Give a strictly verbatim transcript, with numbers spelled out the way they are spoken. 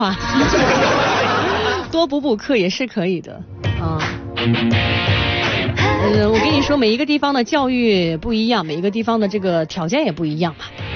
话，多补补课也是可以的啊。呃，我跟你说，每一个地方的教育不一样，每一个地方的这个条件也不一样嘛。